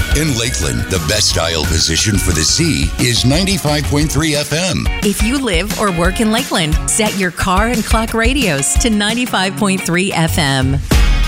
In Lakeland, the best dial position for the sea is 95.3 FM. If you live or work in Lakeland, set your car and clock radios to 95.3 FM.